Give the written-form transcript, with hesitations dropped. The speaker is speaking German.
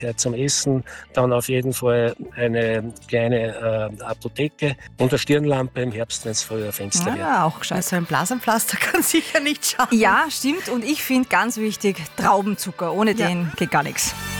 Zum Essen dann auf jeden Fall eine kleine Apotheke und eine Stirnlampe im Herbst, wenn es früher Fenster wird. Ja, auch gescheit. So ein Blasenpflaster kann sicher nicht schaden. Ja, stimmt. Und ich finde ganz wichtig, Traubenzucker. Ohne den geht gar nichts.